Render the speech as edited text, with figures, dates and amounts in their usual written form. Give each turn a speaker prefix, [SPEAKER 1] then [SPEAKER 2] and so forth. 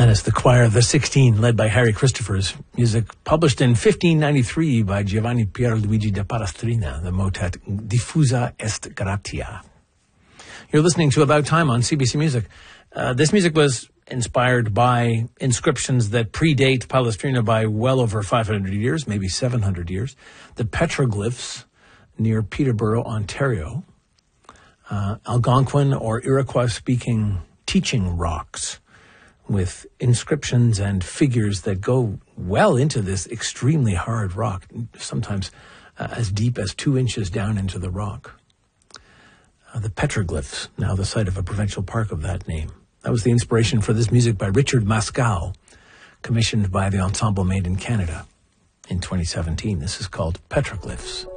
[SPEAKER 1] That is the Choir of the 16, led by Harry Christophers. Music published in 1593 by Giovanni Pierluigi da Palestrina, the motet Diffusa est gratia. You're listening to About Time on CBC Music. This music was inspired by inscriptions that predate Palestrina by well over 500 years, maybe 700 years. The petroglyphs near Peterborough, Ontario. Algonquin or Iroquois-speaking teaching rocks with inscriptions and figures that go well into this extremely hard rock, sometimes as deep as 2 inches down into the rock. The petroglyphs, now the site of a provincial park of that name. That was the inspiration for this music by Richard Mascal, commissioned by the Ensemble Made in Canada in 2017. This is called Petroglyphs.